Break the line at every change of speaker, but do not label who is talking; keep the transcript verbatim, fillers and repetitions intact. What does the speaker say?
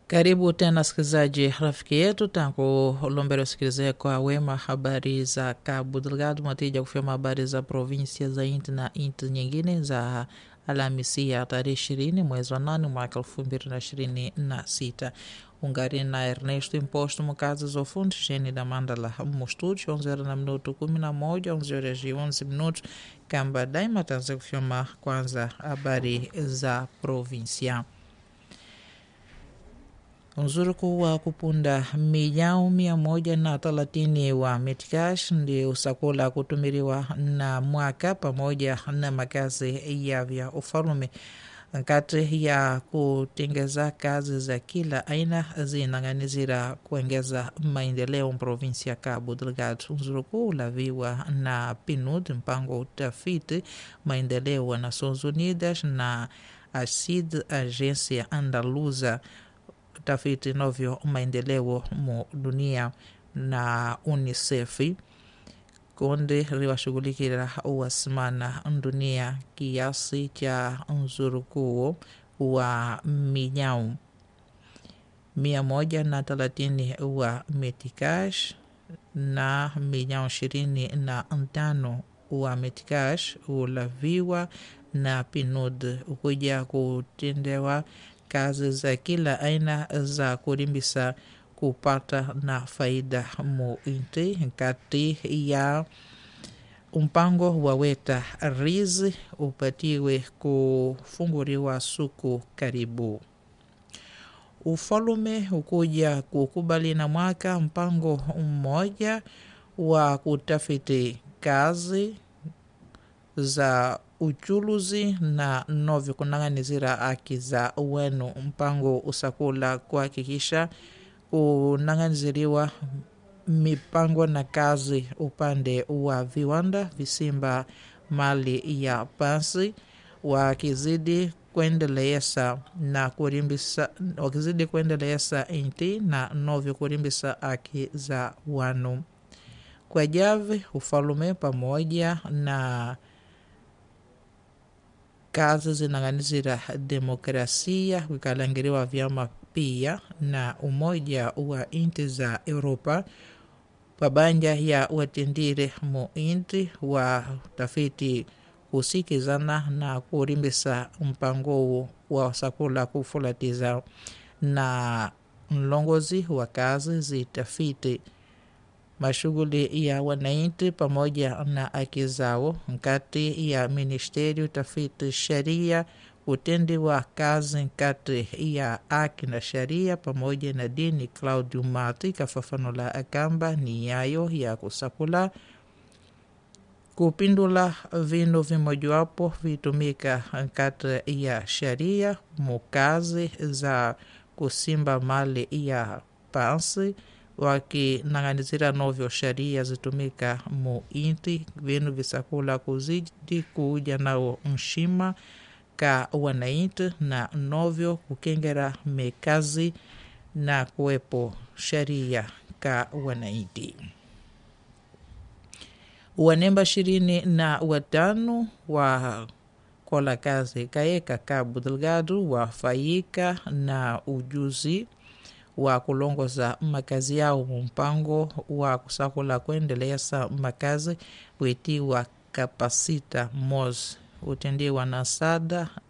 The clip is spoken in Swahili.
Karibu tena sikilizaji rafiki yetu, tangu lombero sikilize kwa wema habari za Cabo Delgado, matija kufema habari za provinsia za inti na inti nyingine za Alhamisi ya tarehe ishirini mwezi wa nane mwaka elfu mbili na ishirini na sita. Ungari na Ernesto Imposto mukazi za ufundi jeni da mandala mustudio onze horas na minuto kumi na moja onze horas e onze minutos kamba daima tanze kufema kwanza habari za provinsia. Unzuruku wa kupunda milioni mia moja na thelathini wa metcash ndi usakula kutumiriwa na mwaka pamoja na makazi ya vya ufalume nkati ya kutengeza kazi za kila aina zinang'anizira kuongeza maendeleo provinsi ya Cabo Delgado. Unzuruku ulaviwa na P N U D, mpango utafiti maendeleo wa Nações Unidas, na A C I D, agência andaluza tafiti novyo maendeleo mu dunia, na UNICEF konde liwashughulikira uwasimana dunia kiasi cha nzurukuo wa minyau mia moja na thelathini wa metcash na minyau ishirini na tano wa metcash ulaviwa na P N U D ukuja kutendewa kazi za kila aina za kurimbisa kupata na faida muinti kati ya mpango waweta rizi upatiwe kufunguriwa suku karibu. Ufalume ukuja kukubali na mwaka mpango mmoja wa kutafiti kazi za uchuluzi na novyo kunang'anizira haki za wenu. Mpango usakula kuhakikisha unang'aniziriwa mipango na kazi upande wa viwanda visimba mali ya pasi, wakizidi kuendeleza na kurimbisa wakizidi kuendeleza inti na novyo kurimbisa haki za wanu. Kwa jave ufalume pamoja na kazi zinang'anizira demokrasia kukalangiriwa vyama pia na umoja wa inti za Europa pabanja ya watendire mu inti wa tafiti kusikizana na kurimbisa mpango wa sakula kufulatiza na mlongozi wa kazi zitafiti mashughuli ya wanainti pamoja na haki zao nkati ya Ministerio tafiti sheria utendiwa kazi nkati ya haki na sheria pamoja na dini. Claudio Mati kafafanula akamba ni yayo ya kusakula kupindula vinu vimojawapo vitumika nkati ya sheria mukazi za kusimba mali ya pansi, wakinang'anizira novyo sheria zitumika mu inti vinu visakula kuzidi kuja nao mshima ka wanainti na novyo kukengera mekazi na kuwepo sheria ka wanainti. Wanemba shirini na watano wa kola kazi kaeka Cabo Delgado wafaika na ujuzi wa kulongoza makazi yao mpango wa kusakula kuendeleza makazi weti wa kapasita mos utendiwa na sada